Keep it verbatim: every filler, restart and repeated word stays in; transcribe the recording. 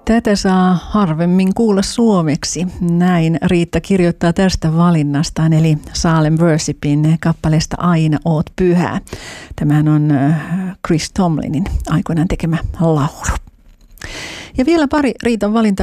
Tätä saa harvemmin kuulla suomeksi. Näin Riitta kirjoittaa tästä valinnastaan, eli Salem Worshipin kappaleesta Aina oot pyhä. Tämähän on Chris Tomlinin aikoinaan tekemä laulu. Ja vielä pari Riitan valintaa.